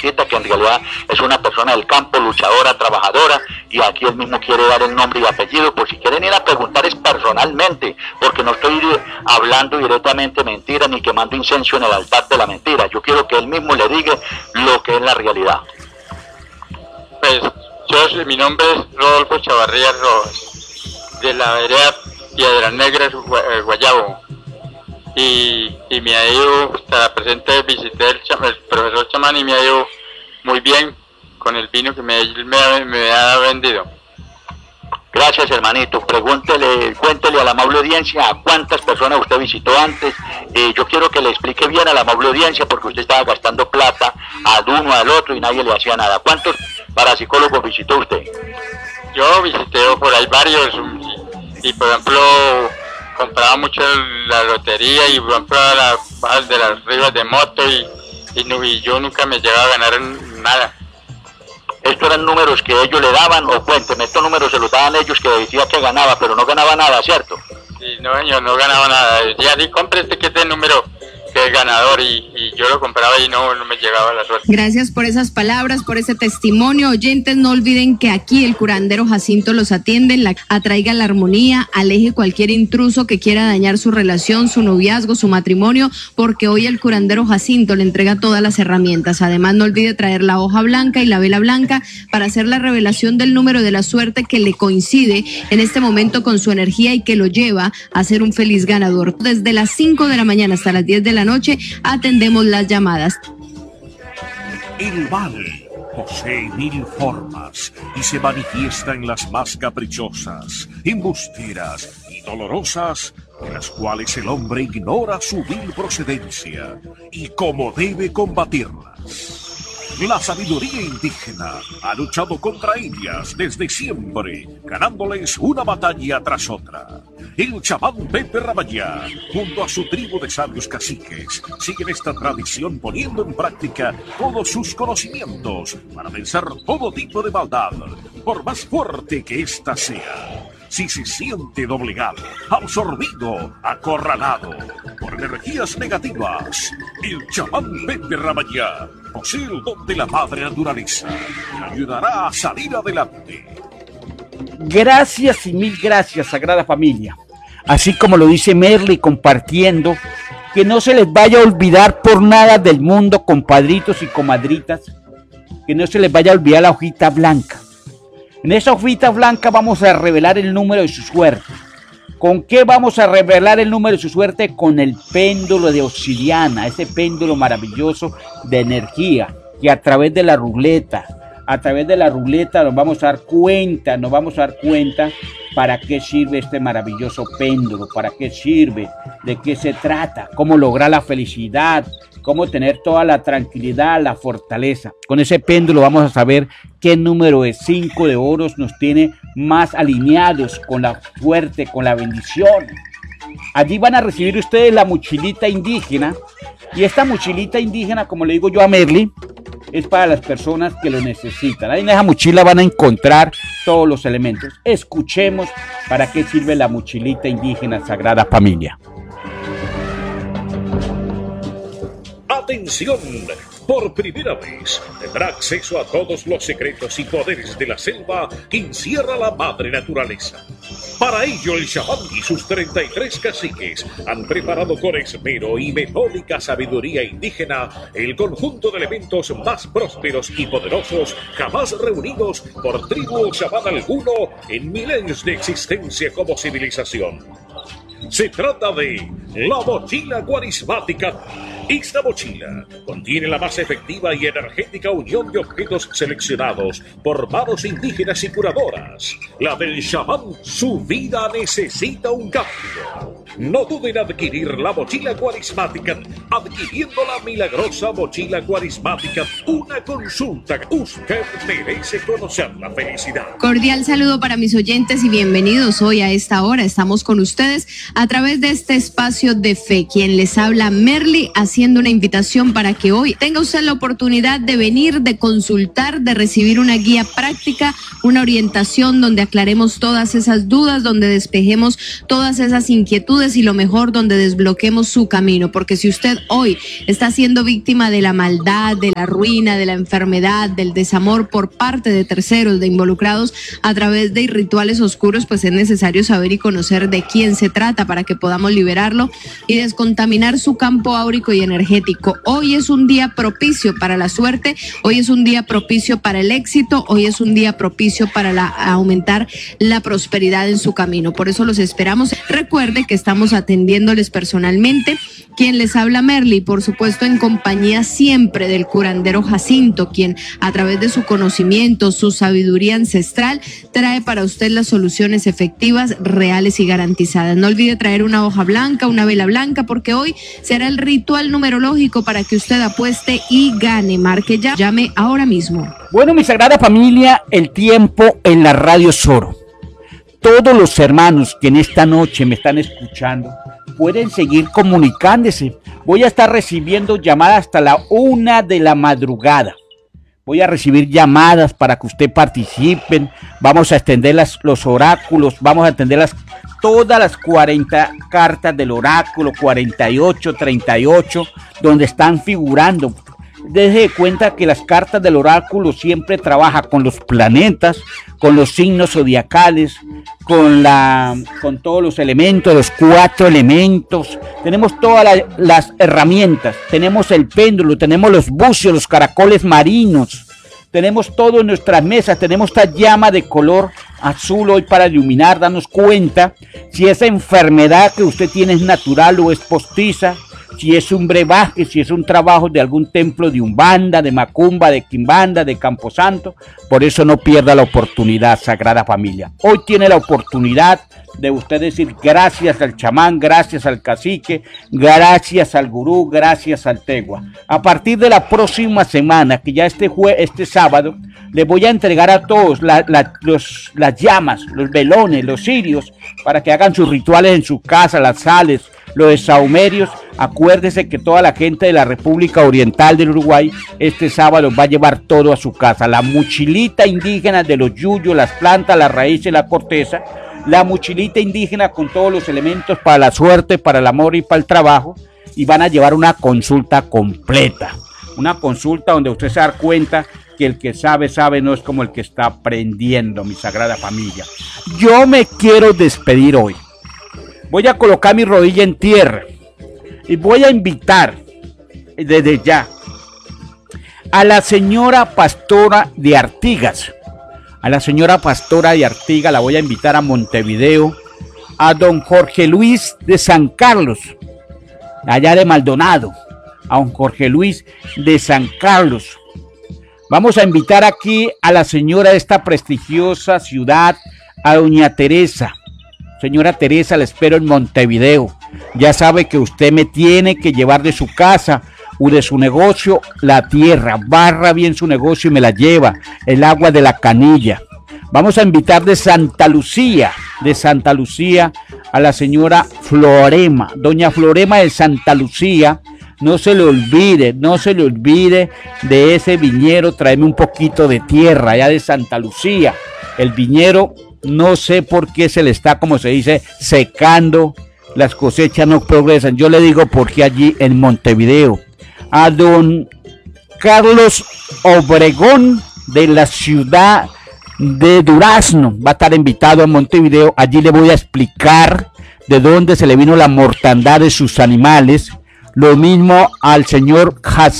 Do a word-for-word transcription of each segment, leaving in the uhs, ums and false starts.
visita, que en realidad es una persona del campo, luchadora, trabajadora, y aquí él mismo quiere dar el nombre y apellido, por si quieren ir a preguntar es personalmente, porque no estoy hablando directamente mentira ni quemando incenso en el altar de la mentira. Yo quiero que él mismo le diga lo que es la realidad. Pues yo, mi nombre es Rodolfo Chavarría Rojas, de la vereda Piedras Negras, Guayabo, y, y me ha ido, hasta presente visité el, el profesor chamán y me ha ido muy bien con el vino que me, me, me ha vendido. Gracias, hermanito. Pregúntele, cuéntele a la amable audiencia a cuántas personas usted visitó antes. Eh, yo quiero que le explique bien a la amable audiencia porque usted estaba gastando plata al uno, al otro y nadie le hacía nada. ¿Cuántos parapsicólogos visitó usted? Yo visité por ahí varios y, y por ejemplo, compraba mucho la lotería y por ejemplo las de las rivas de moto y, y, y yo nunca me llegaba a ganar nada. ¿Estos eran números que ellos le daban o cuénteme, estos números se los daban ellos que decía que ganaba, pero no ganaba nada, ¿cierto? Sí, no, yo no ganaba nada. Decía, sí, compre este que es el número que es ganador y, y yo lo compraba y no, no me llegaba la suerte. Gracias por esas palabras, por ese testimonio. Oyentes, no olviden que aquí el curandero Jacinto los atiende, la, atraiga la armonía, aleje cualquier intruso que quiera dañar su relación, su noviazgo, su matrimonio, porque hoy el curandero Jacinto le entrega todas las herramientas. Además, no olvide traer la hoja blanca y la vela blanca para hacer la revelación del número de la suerte que le coincide en este momento con su energía y que lo lleva a ser un feliz ganador. Desde las cinco de la mañana hasta las diez de la noche atendemos las llamadas. El mal posee mil formas y se manifiesta en las más caprichosas, embusteras y dolorosas, de las cuales el hombre ignora su vil procedencia y cómo debe combatirlas. La sabiduría indígena ha luchado contra ellas desde siempre, ganándoles una batalla tras otra. El chamán Pepe Ramayá, junto a su tribu de sabios caciques, siguen esta tradición poniendo en práctica todos sus conocimientos para vencer todo tipo de maldad, por más fuerte que ésta sea. Si se siente doblegado, absorbido, acorralado por energías negativas, el chamán Pepe Ramayá posee el don de la madre naturaleza y ayudará a salir adelante. Gracias y mil gracias, Sagrada Familia. Así como lo dice Merly, compartiendo, que no se les vaya a olvidar por nada del mundo, compadritos y comadritas, que no se les vaya a olvidar la hojita blanca. En esa hojita blanca vamos a revelar el número de su suerte. ¿Con qué vamos a revelar el número de su suerte? Con el péndulo de obsidiana, ese péndulo maravilloso de energía, que a través de la ruleta, a través de la ruleta nos vamos a dar cuenta, nos vamos a dar cuenta para qué sirve este maravilloso péndulo, para qué sirve, de qué se trata, cómo lograr la felicidad, cómo tener toda la tranquilidad, la fortaleza. Con ese péndulo vamos a saber qué número de cinco de oros nos tiene más alineados con la suerte, con la bendición. Allí van a recibir ustedes la mochilita indígena, y esta mochilita indígena, como le digo yo a Merly, es para las personas que lo necesitan. Ahí en esa mochila van a encontrar todos los elementos. Escuchemos para qué sirve la mochilita indígena, Sagrada Familia. ¡Atención! Por primera vez tendrá acceso a todos los secretos y poderes de la selva que encierra la madre naturaleza. Para ello, el chamán y sus treinta y tres caciques han preparado con esmero y metódica sabiduría indígena el conjunto de elementos más prósperos y poderosos jamás reunidos por tribu o chamán alguno en milenios de existencia como civilización. Se trata de la mochila guarismática. Esta mochila contiene la más efectiva y energética unión de objetos seleccionados por manos indígenas y curadoras. La del chamán, su vida necesita un cambio. No duden en adquirir la mochila guarismática adquiriendo la milagrosa mochila guarismática. Una consulta. Usted merece conocer la felicidad. Cordial saludo para mis oyentes y bienvenidos hoy a esta hora. Estamos con ustedes a través de este espacio de fe. Quien les habla, Merly. Así haciendo una invitación para que hoy tenga usted la oportunidad de venir, de consultar, de recibir una guía práctica, una orientación donde aclaremos todas esas dudas, donde despejemos todas esas inquietudes y lo mejor, donde desbloquemos su camino. Porque si usted hoy está siendo víctima de la maldad, de la ruina, de la enfermedad, del desamor por parte de terceros, de involucrados a través de rituales oscuros, pues es necesario saber y conocer de quién se trata para que podamos liberarlo y descontaminar su campo áurico y energético. Hoy es un día propicio para la suerte, hoy es un día propicio para el éxito, hoy es un día propicio para la, aumentar la prosperidad en su camino. Por eso los esperamos. Recuerde que estamos atendiéndoles personalmente. Quien les habla, Merly, por supuesto en compañía siempre del curandero Jacinto, quien a través de su conocimiento, su sabiduría ancestral, trae para usted las soluciones efectivas, reales y garantizadas. No olvide traer una hoja blanca, una vela blanca, porque hoy será el ritual numerológico para que usted apueste y gane. Marque ya, llame ahora mismo. Bueno, mi sagrada familia, el tiempo en la radio Soro. Todos los hermanos que en esta noche me están escuchando pueden seguir comunicándose. Voy a estar recibiendo llamadas hasta la una de la madrugada. Voy a recibir llamadas para que usted participen. Vamos a extender las, los oráculos. Vamos a extender las, todas las cuarenta cartas del oráculo, cuarenta y ocho, treinta y ocho, donde están figurando. Deje de cuenta que las cartas del oráculo siempre trabaja con los planetas, con los signos zodiacales, con, la, con todos los elementos, los cuatro elementos. Tenemos todas la, las herramientas, tenemos el péndulo, tenemos los bucios, los caracoles marinos, tenemos todo en nuestras mesas, tenemos esta llama de color azul hoy para iluminar, darnos cuenta si esa enfermedad que usted tiene es natural o es postiza, si es un brebaje, si es un trabajo de algún templo de Umbanda, de Macumba, de Quimbanda, de Camposanto. Por eso no pierda la oportunidad, Sagrada Familia. Hoy tiene la oportunidad de usted decir gracias al chamán, gracias al cacique, gracias al gurú, gracias al tegua. A partir de la próxima semana, que ya este, jue este sábado, les voy a entregar a todos la, la, los, las llamas, los velones, los cirios, para que hagan sus rituales en su casa, las sales, los saumerios. Acuérdese que toda la gente de la República Oriental del Uruguay este sábado va a llevar todo a su casa. La mochilita indígena de los yuyos, las plantas, las raíces, la corteza. La mochilita indígena con todos los elementos para la suerte, para el amor y para el trabajo. Y van a llevar una consulta completa. Una consulta donde usted se da cuenta que el que sabe, sabe, no es como el que está aprendiendo, mi Sagrada Familia. Yo me quiero despedir hoy. Voy a colocar mi rodilla en tierra y voy a invitar desde ya a la señora pastora de Artigas. A la señora pastora de Artigas la voy a invitar a Montevideo, a don Jorge Luis de San Carlos, allá de Maldonado, a don Jorge Luis de San Carlos. Vamos a invitar aquí a la señora de esta prestigiosa ciudad, a doña Teresa. Señora Teresa, la espero en Montevideo. Ya sabe que usted me tiene que llevar de su casa o de su negocio la tierra. Barra bien su negocio y me la lleva. El agua de la canilla. Vamos a invitar de Santa Lucía, de Santa Lucía, a la señora Florema. Doña Florema de Santa Lucía, no se le olvide, no se le olvide de ese viñero. Tráeme un poquito de tierra allá de Santa Lucía. El viñero, no sé por qué se le está, como se dice, secando. Las cosechas no progresan. Yo le digo porque allí en Montevideo. A don Carlos Obregón de la ciudad de Durazno va a estar invitado a Montevideo. Allí le voy a explicar de dónde se le vino la mortandad de sus animales. Lo mismo al señor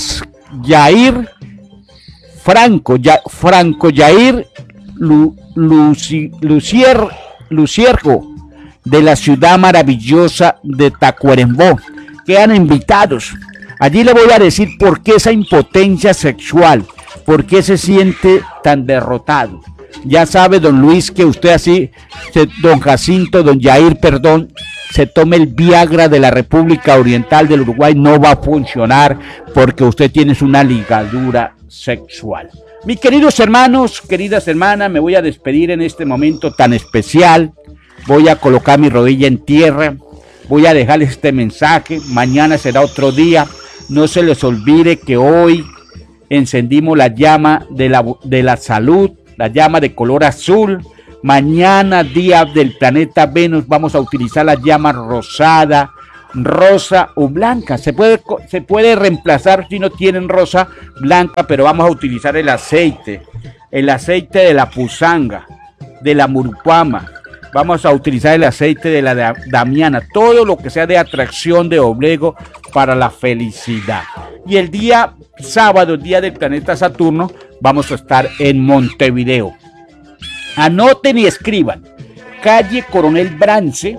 Jair Franco, ya, Franco Jair Lu, Luci, Lucier, Luciergo, de la ciudad maravillosa de Tacuarembó. Quedan invitados. Allí le voy a decir por qué esa impotencia sexual, por qué se siente tan derrotado. Ya sabe, don Luis, que usted así, don Jacinto, don Jair, perdón, se tome el Viagra de la República Oriental del Uruguay, no va a funcionar porque usted tiene una ligadura sexual. Mis queridos hermanos, queridas hermanas, me voy a despedir en este momento tan especial. Voy a colocar mi rodilla en tierra. Voy a dejarles este mensaje. Mañana será otro día. No se les olvide que hoy encendimos la llama de la, de la salud, la llama de color azul. Mañana, día del planeta Venus, vamos a utilizar la llama rosada, rosa o blanca. Se puede, se puede reemplazar si no tienen rosa, blanca, pero vamos a utilizar el aceite, el aceite de la pusanga, de la murucuama. Vamos a utilizar el aceite de la damiana, todo lo que sea de atracción de oblego para la felicidad. Y el día sábado, día del planeta Saturno, vamos a estar en Montevideo. Anoten y escriban: calle Coronel Brance,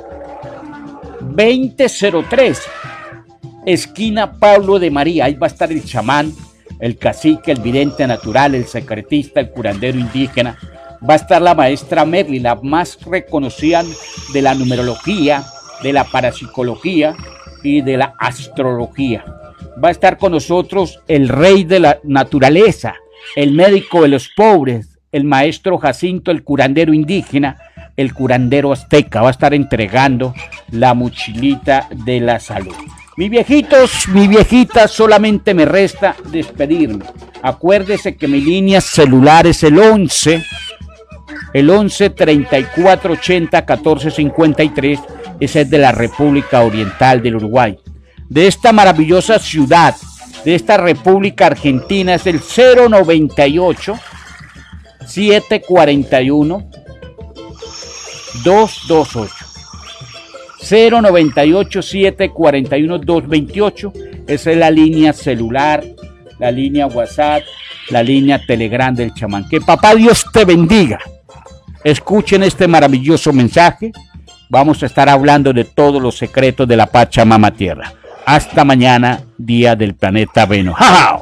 veinte cero tres, esquina Pablo de María. Ahí va a estar el chamán, el cacique, el vidente natural, el secretista, el curandero indígena. Va a estar la maestra Merly, la más reconocida de la numerología, de la parapsicología y de la astrología. Va a estar con nosotros el rey de la naturaleza, el médico de los pobres, el maestro Jacinto, el curandero indígena, el curandero azteca. Va a estar entregando la mochilita de la salud. Mis viejitos, mi viejita, solamente me resta despedirme. Acuérdese que mi línea celular es el once, el once treinta y cuatro ochenta catorce cincuenta y tres. Ese es de la República Oriental del Uruguay. De esta maravillosa ciudad, de esta República Argentina, es el cero noventa y ocho setecientos cuarenta y uno doscientos veintiocho. cero noventa y ocho setecientos cuarenta y uno doscientos veintiocho. Esa es la línea celular, la línea WhatsApp, la línea Telegram del chamán. Que papá Dios te bendiga. Escuchen este maravilloso mensaje. Vamos a estar hablando de todos los secretos de la Pachamama Tierra. Hasta mañana, día del planeta Venus. ¡Ja!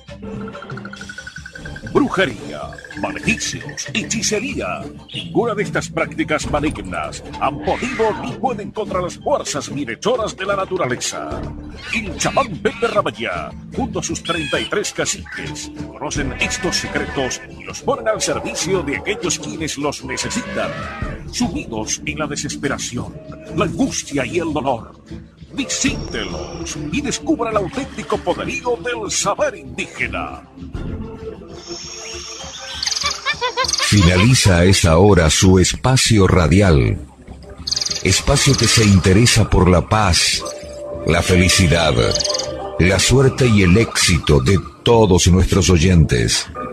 Brujería, maleficios, hechicería. Ninguna de estas prácticas malignas han podido ni pueden contra las fuerzas bienhechoras de la naturaleza. El chamán Pepe Ramayá, junto a sus treinta y tres caciques, conocen estos secretos y los ponen al servicio de aquellos quienes los necesitan, sumidos en la desesperación, la angustia y el dolor. Visítelos y descubra el auténtico poderío del saber indígena. Finaliza a esta hora su espacio radial, espacio que se interesa por la paz, la felicidad, la suerte y el éxito de todos nuestros oyentes.